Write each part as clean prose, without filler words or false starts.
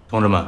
同志们，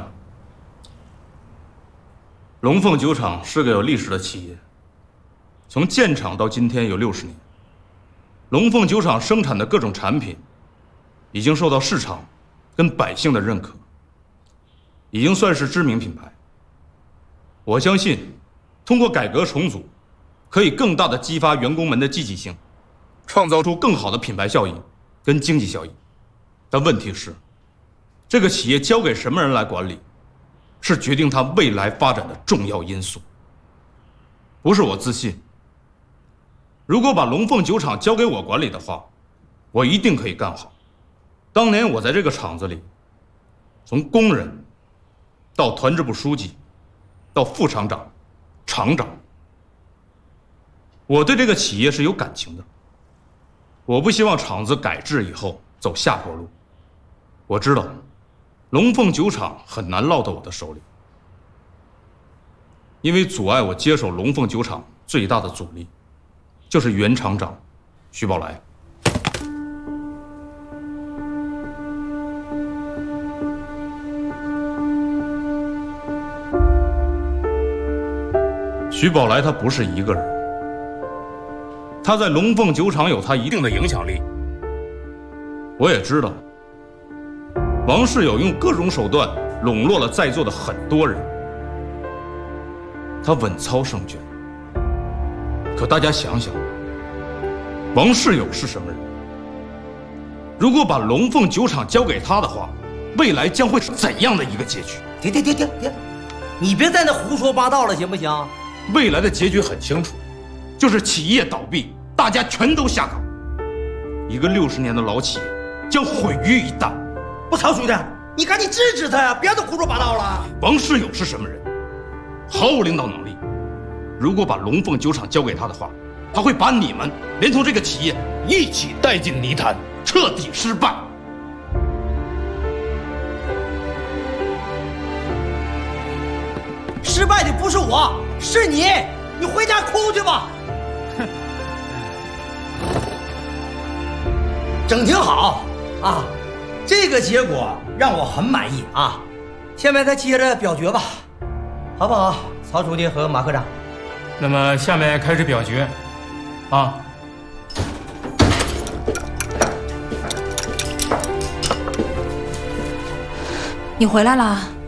龙凤酒厂是个有历史的企业，从建厂到今天有60年。龙凤酒厂生产的各种产品，已经受到市场跟百姓的认可，已经算是知名品牌。我相信，通过改革重组，可以更大的激发员工们的积极性，创造出更好的品牌效益跟经济效益。但问题是，这个企业交给什么人来管理，是决定它未来发展的重要因素。不是我自信，如果把龙凤酒厂交给我管理的话，我一定可以干好。当年我在这个厂子里，从工人到团支部书记，到副厂长、厂长，我对这个企业是有感情的。我不希望厂子改制以后走下坡路。我知道龙凤酒厂很难落到我的手里，因为阻碍我接手龙凤酒厂最大的阻力，就是原厂长徐宝来。徐宝来他不是一个人，他在龙凤酒厂有他一定的影响力。我也知道，王世友用各种手段笼络了在座的很多人，他稳操胜券。可大家想想，王世友是什么人？如果把龙凤酒厂交给他的话，未来将会是怎样的一个结局？ 停！你别在那胡说八道了，行不行？ 未来的结局很清楚，就是企业倒闭，大家全都下岗，一个60年的老企业将毁于一旦。 我曹兄弟，你赶紧制止他呀！别再胡说八道了。 王世友是什么人？毫无领导能力。如果把龙凤酒厂交给他的话，他会把你们连同这个企业一起带进泥潭，彻底失败。 失败的不是我，是你！你回家哭去吧。整挺好啊，这个结果让我很满意啊。下面再接着表决吧，好不好？曹书记和马科长。 那么下面开始表决，啊。 你回来了。